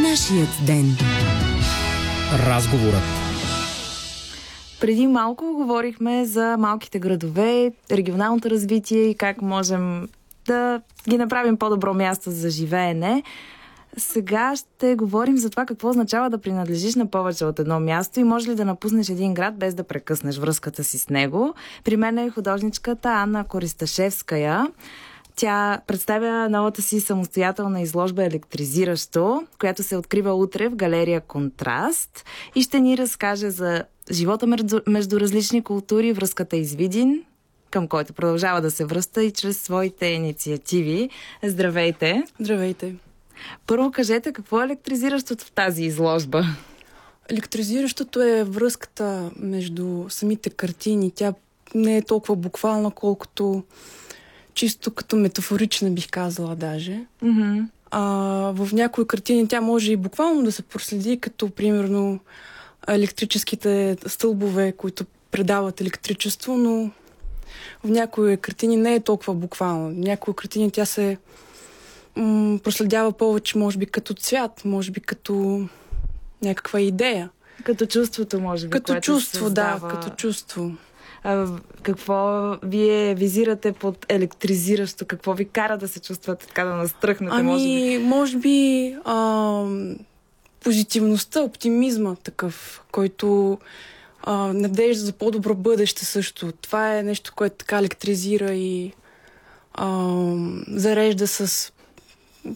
Нашият ден. Разговорът. Преди малко говорихме за малките градове, регионалното развитие и как можем да ги направим по-добро място за живеене. Сега ще говорим за това какво означава да принадлежиш на повече от едно място и може ли да напуснеш един град без да прекъснеш връзката си с него. При мен е художничката Анна Користашевская. Тя представя новата си самостоятелна изложба "Електризиращо", която се открива утре в галерия "Контраст" и ще ни разкаже за живота между различни култури, връзката из Видин, към който продължава да се връща и чрез своите инициативи. Здравейте! Здравейте! Първо кажете, какво е електризиращото в тази изложба? Електризиращото е връзката между самите картини. Тя не е толкова буквална, колкото чисто като метафорична, бих казала даже. Mm-hmm. В някои картини тя може и буквално да се проследи, като примерно електрическите стълбове, които предават електричество, но в някои картини не е толкова буквално. В някои картини тя се проследява повече, може би като цвят, може би като някаква идея. Като чувството, може би. Като чувство, да, като чувство. Какво вие визирате под електризиращо? Какво ви кара да се чувствате така, да настръхнете? Може би позитивността, оптимизма такъв, който надежда за по-добро бъдеще също. Това е нещо, което така електризира и зарежда с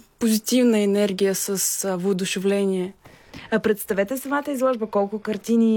позитивна енергия, с въодушевление. Представете самата изложба, колко картини